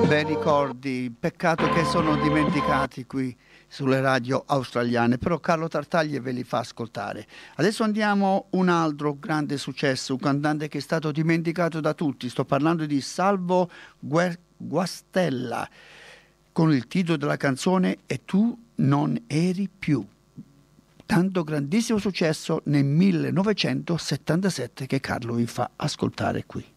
Bei ricordi, peccato che sono dimenticati qui sulle radio australiane, però Carlo Tartaglia ve li fa ascoltare. Adesso andiamo un altro grande successo, un cantante che è stato dimenticato da tutti. Sto parlando di Salvo Guastella, con il titolo della canzone E tu non eri più. Tanto grandissimo successo nel 1977 che Carlo vi fa ascoltare qui.